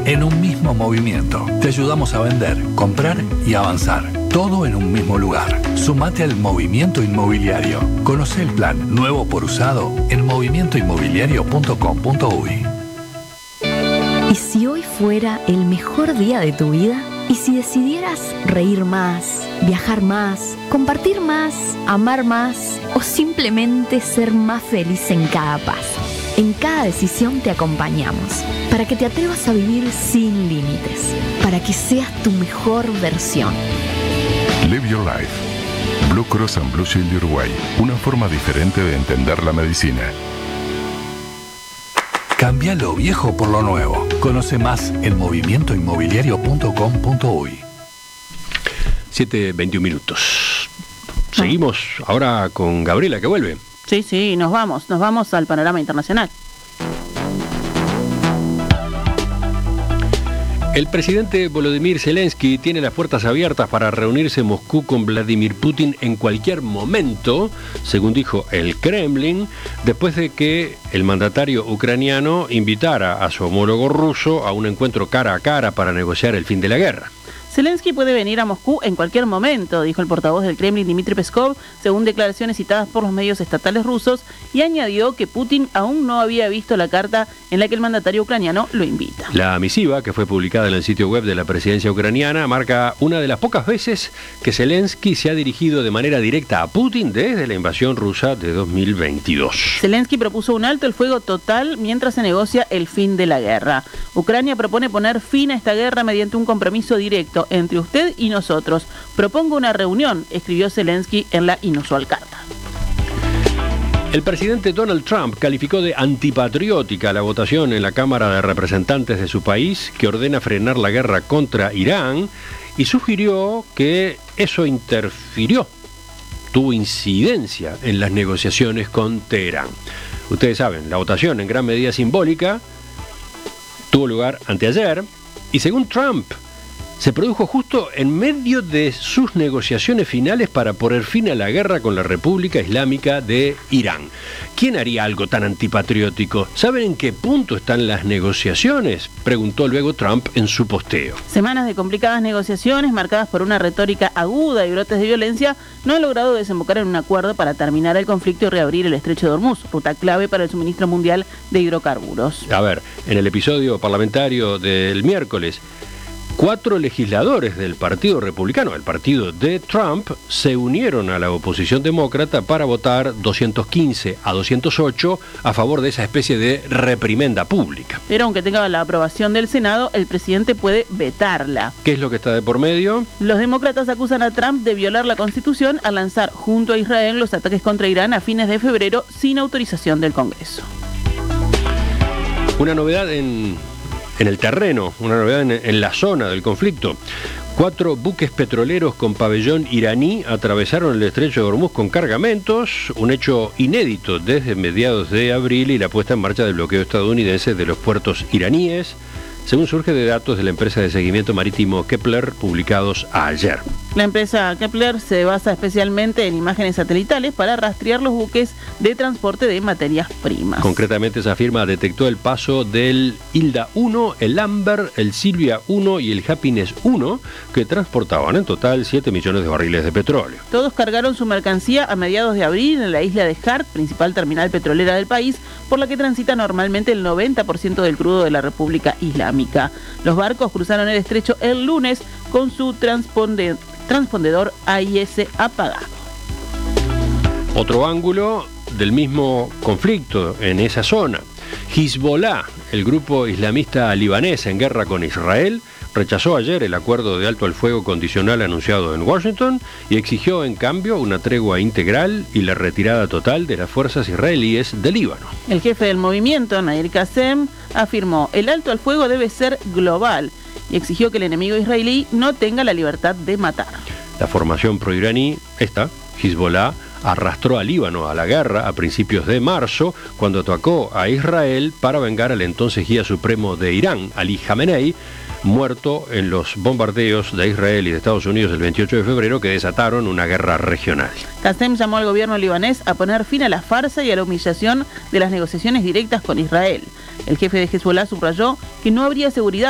en un mismo movimiento. Te ayudamos a vender, comprar y avanzar. Todo en un mismo lugar. Sumate al movimiento inmobiliario. Conoce el plan nuevo por usado en movimientoinmobiliario.com.uy. ¿Y si hoy fuera el mejor día de tu vida? ¿Y si decidieras reír más, viajar más, compartir más, amar más o simplemente ser más feliz en cada paso? En cada decisión te acompañamos para que te atrevas a vivir sin límites, para que seas tu mejor versión. Live Your Life. Blue Cross and Blue Shield de Uruguay. Una forma diferente de entender la medicina. Cambia lo viejo por lo nuevo. Conoce más en movimientoinmobiliario.com.uy. 7:21. Seguimos ahora con Gabriela, que vuelve. Sí, nos vamos al panorama internacional. El presidente Volodymyr Zelensky tiene las puertas abiertas para reunirse en Moscú con Vladimir Putin en cualquier momento, según dijo el Kremlin, después de que el mandatario ucraniano invitara a su homólogo ruso a un encuentro cara a cara para negociar el fin de la guerra. Zelensky puede venir a Moscú en cualquier momento, dijo el portavoz del Kremlin Dmitry Peskov, según declaraciones citadas por los medios estatales rusos, y añadió que Putin aún no había visto la carta en la que el mandatario ucraniano lo invita. La misiva, que fue publicada en el sitio web de la presidencia ucraniana, marca una de las pocas veces que Zelensky se ha dirigido de manera directa a Putin desde la invasión rusa de 2022. Zelensky propuso un alto el fuego total mientras se negocia el fin de la guerra. Ucrania propone poner fin a esta guerra mediante un compromiso directo entre usted y nosotros. Propongo una reunión, escribió Zelensky en la inusual carta. El presidente Donald Trump calificó de antipatriótica la votación en la Cámara de Representantes de su país que ordena frenar la guerra contra Irán y sugirió que eso tuvo incidencia en las negociaciones con Teherán. Ustedes saben, la votación en gran medida simbólica tuvo lugar anteayer y según Trump se produjo justo en medio de sus negociaciones finales para poner fin a la guerra con la República Islámica de Irán. ¿Quién haría algo tan antipatriótico? ¿Saben en qué punto están las negociaciones?, preguntó luego Trump en su posteo. Semanas de complicadas negociaciones marcadas por una retórica aguda y brotes de violencia no han logrado desembocar en un acuerdo para terminar el conflicto y reabrir el estrecho de Hormuz, ruta clave para el suministro mundial de hidrocarburos. A ver, en el episodio parlamentario del miércoles, 4 legisladores del Partido Republicano, el partido de Trump, se unieron a la oposición demócrata para votar 215 a 208 a favor de esa especie de reprimenda pública. Pero aunque tenga la aprobación del Senado, el presidente puede vetarla. ¿Qué es lo que está de por medio? Los demócratas acusan a Trump de violar la Constitución al lanzar junto a Israel los ataques contra Irán a fines de febrero sin autorización del Congreso. Una novedad en el terreno, una novedad en la zona del conflicto. 4 buques petroleros con pabellón iraní atravesaron el estrecho de Hormuz con cargamentos, un hecho inédito desde mediados de abril y la puesta en marcha del bloqueo estadounidense de los puertos iraníes, según surge de datos de la empresa de seguimiento marítimo Kepler publicados ayer. La empresa Kepler se basa especialmente en imágenes satelitales para rastrear los buques de transporte de materias primas. Concretamente, esa firma detectó el paso del Hilda 1, el Amber, el Silvia 1 y el Happiness 1, que transportaban en total 7 millones de barriles de petróleo. Todos cargaron su mercancía a mediados de abril en la isla de Hart, principal terminal petrolera del país, por la que transita normalmente el 90% del crudo de la República Islámica. Los barcos cruzaron el estrecho el lunes con su transpondedor AIS apagado. Otro ángulo del mismo conflicto en esa zona. Hezbollah, el grupo islamista libanés en guerra con Israel, rechazó ayer el acuerdo de alto al fuego condicional anunciado en Washington y exigió en cambio una tregua integral y la retirada total de las fuerzas israelíes del Líbano. El jefe del movimiento, Nair Qassem, afirmó: el alto al fuego debe ser global y exigió que el enemigo israelí no tenga la libertad de matar. La formación proiraní, Hezbollah, arrastró al Líbano a la guerra a principios de marzo, cuando atacó a Israel para vengar al entonces guía supremo de Irán, Ali Khamenei, muerto en los bombardeos de Israel y de Estados Unidos el 28 de febrero que desataron una guerra regional. Qassem llamó al gobierno libanés a poner fin a la farsa y a la humillación de las negociaciones directas con Israel. El jefe de Hezbollah subrayó que no habría seguridad